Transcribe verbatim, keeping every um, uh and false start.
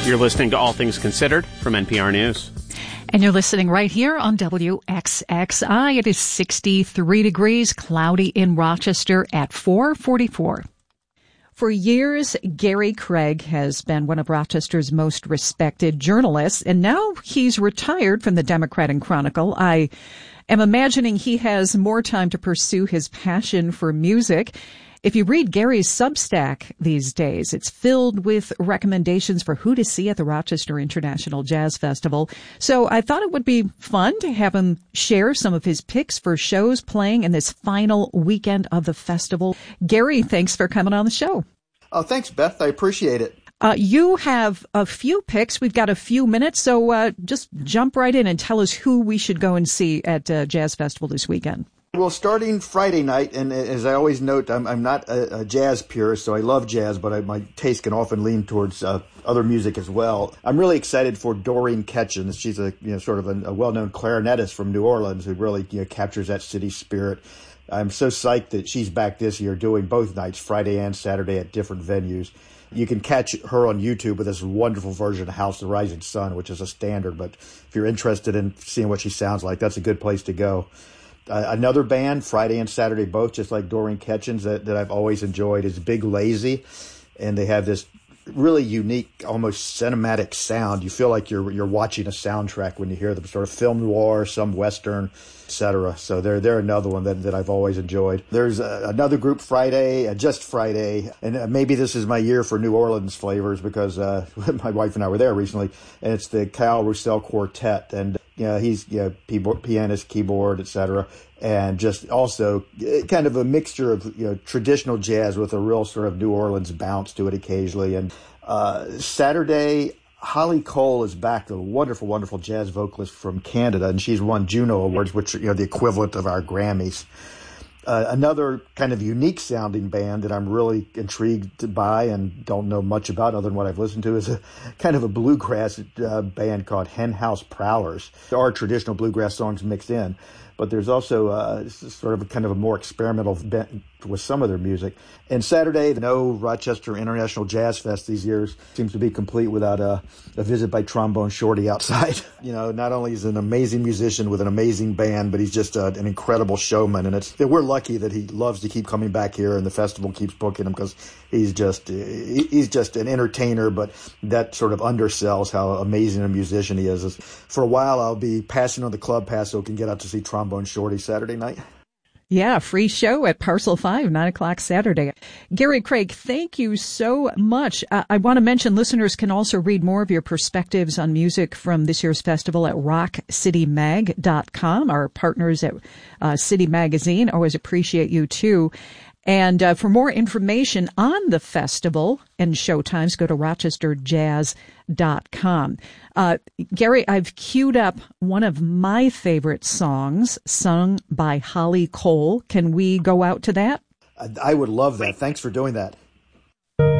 You're listening to All Things Considered from N P R News. And you're listening right here on W X X I. It is sixty-three degrees, cloudy in Rochester at four forty-four. For years, Gary Craig has been one of Rochester's most respected journalists, and now he's retired from the Democrat and Chronicle. I am imagining he has more time to pursue his passion for music. If you read Gary's Substack these days, it's filled with recommendations for who to see at the Rochester International Jazz Festival. So I thought it would be fun to have him share some of his picks for shows playing in this final weekend of the festival. Gary, thanks for coming on the show. Oh, thanks, Beth. I appreciate it. Uh, you have a few picks. We've got a few minutes, so uh, just jump right in and tell us who we should go and see at uh, Jazz Festival this weekend. Well, starting Friday night, and as I always note, I'm, I'm not a, a jazz purist, so I love jazz, but I, my taste can often lean towards uh, other music as well. I'm really excited for Doreen Ketchens. She's a you know sort of a, a well-known clarinetist from New Orleans who really you know, captures that city spirit. I'm so psyched that she's back this year doing both nights, Friday and Saturday, at different venues. You can catch her on YouTube with this wonderful version of House of the Rising Sun, which is a standard, but if you're interested in seeing what she sounds like, that's a good place to go. Uh, another band, Friday and Saturday both, just like Doreen Ketchens, that, that I've always enjoyed is Big Lazy, and they have this really unique, almost cinematic sound. You feel like you're you're watching a soundtrack when you hear them, sort of film noir, some Western, et cetera. So they're, they're another one that, that I've always enjoyed. There's uh, another group Friday, uh, just Friday, and uh, maybe this is my year for New Orleans flavors because uh, my wife and I were there recently, and it's the Kyle Roussel Quartet, and you know, he's you know, keyboard, pianist, keyboard, et cetera, and just also kind of a mixture of you know traditional jazz with a real sort of New Orleans bounce to it occasionally. And uh, Saturday, Holly Cole is back, the wonderful, wonderful jazz vocalist from Canada, and she's won Juno Awards, which are you know the equivalent of our Grammys. Uh, another kind of unique sounding band that I'm really intrigued by and don't know much about other than what I've listened to is a kind of a bluegrass uh, band called Hen House Prowlers. There are traditional bluegrass songs mixed in, but there's also uh, sort of a kind of a more experimental bent with some of their music. And Saturday, no Rochester International Jazz Fest these years seems to be complete without a, a visit by Trombone Shorty outside. You know, not only is he an amazing musician with an amazing band, but he's just uh, an incredible showman. And it's we're lucky that he loves to keep coming back here, and the festival keeps booking him because he's just he's just an entertainer. But that sort of undersells how amazing a musician he is. For a while, I'll be passing on the club pass so I can get out to see Trombone Shorty Saturday night. Yeah, free show at Parcel five, nine o'clock Saturday. Gary Craig, thank you so much. Uh, I want to mention listeners can also read more of your perspectives on music from this year's festival at rock city mag dot com. Our partners at uh, City Magazine always appreciate you, too. And uh, for more information on the festival and showtimes, go to rochester jazz dot com. Uh, Gary, I've queued up one of my favorite songs sung by Holly Cole. Can we go out to that? I would love that. Thanks for doing that.